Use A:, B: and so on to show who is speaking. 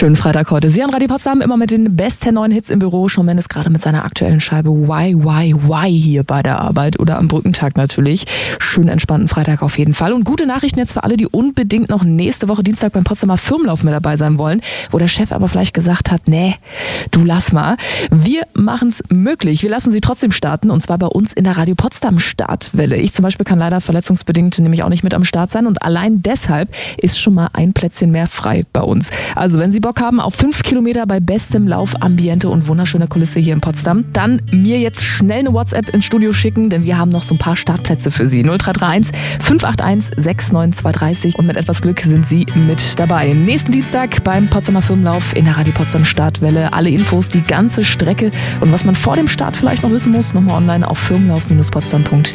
A: Schönen Freitag heute. Sie an Radio Potsdam immer mit den besten neuen Hits im Büro. Shawn Mendes gerade mit seiner aktuellen Scheibe Why hier bei der Arbeit oder am Brückentag natürlich. Schönen entspannten Freitag auf jeden Fall. Und gute Nachrichten jetzt für alle, die unbedingt noch nächste Woche Dienstag beim Potsdamer Firmenlauf mit dabei sein wollen, wo der Chef aber vielleicht gesagt hat, nee, du lass mal. Wir machen es möglich. Wir lassen Sie trotzdem starten und zwar bei uns in der Radio Potsdam Startwelle. Ich zum Beispiel kann leider verletzungsbedingt nämlich auch nicht mit am Start sein und allein deshalb ist schon mal ein Plätzchen mehr frei bei uns. Also wenn Sie Bock haben auf 5 Kilometer bei bestem Laufambiente und wunderschöner Kulisse hier in Potsdam, dann mir jetzt schnell eine WhatsApp ins Studio schicken, denn wir haben noch so ein paar Startplätze für Sie. 0331 581 69230 und mit etwas Glück sind Sie mit dabei. Nächsten Dienstag beim Potsdamer Firmenlauf in der Radio Potsdam Startwelle. Alle Infos, die ganze Strecke und was man vor dem Start vielleicht noch wissen muss, nochmal online auf firmenlauf-potsdam.de.